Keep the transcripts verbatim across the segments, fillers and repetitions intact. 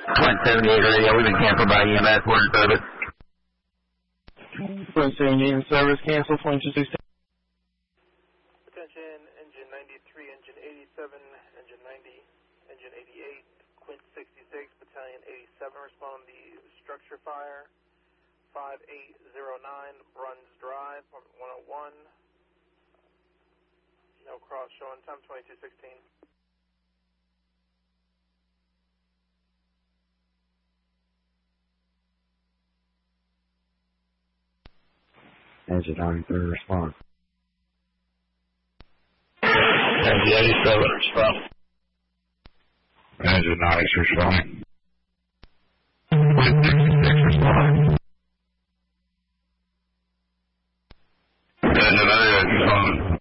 Quint seventy-eight radio, we've been canceled by E M S, we're in service. Quint seventy-eight in service, cancel, twenty-two sixteen. Attention, engine ninety-three, engine eighty-seven, engine ninety, engine eighty-eight, Quint sixty-six, battalion eighty-seven, respond the structure fire, five eight zero nine, Bruns Drive, one oh one, no cross showing, time twenty-two sixteen. Engine ninety-three, respond. Engine eighty-seven, respond. Engine ninety-three, respond. Quint sixty-six, respond. Engine eighty-eight, respond.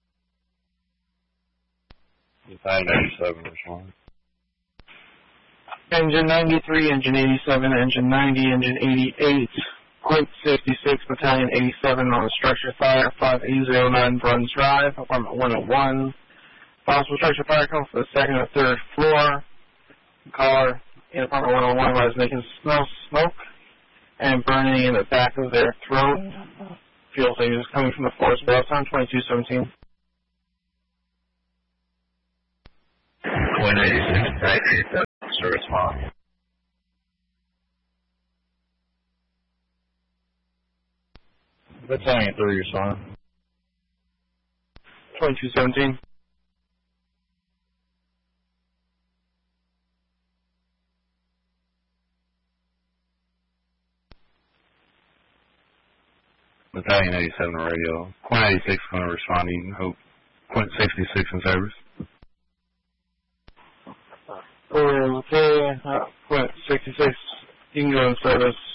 Battalion eighty-seven, respond. Engine ninety-three, engine eighty-seven, engine ninety, engine eighty-eight, Quint sixty-six, battalion eighty-seven on structure fire, five eight zero nine, Bruns Drive, apartment one oh one. Possible structure fire comes from the second or third floor. Caller in apartment one oh one was making smell smoke and burning in the back of their throat. Feels like it was coming from the floors above. Time twenty-two seventeen. Quint eighty-six, eighty-seven, respond. Battalion three, respond. twenty-two seventeen. Battalion eighty-seven radio. Quint eighty-six is going to respond. You can hope. Quint sixty-six in service. Okay, uh, Quint sixty-six, you can go in service.